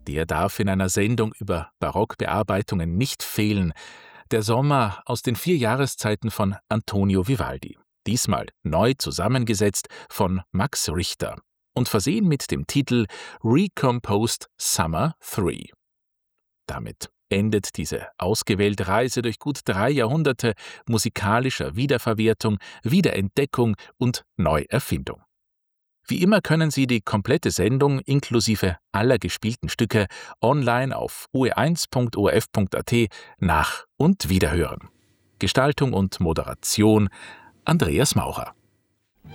Der darf in einer Sendung über Barockbearbeitungen nicht fehlen. Der Sommer aus den 4 Jahreszeiten von Antonio Vivaldi. Diesmal neu zusammengesetzt von Max Richter und versehen mit dem Titel Recomposed Summer 3. Damit endet diese ausgewählte Reise durch gut 3 Jahrhunderte musikalischer Wiederverwertung, Wiederentdeckung und Neuerfindung. Wie immer können Sie die komplette Sendung inklusive aller gespielten Stücke online auf oe1.orf.at nach- und wiederhören. Gestaltung und Moderation Andreas Maurer.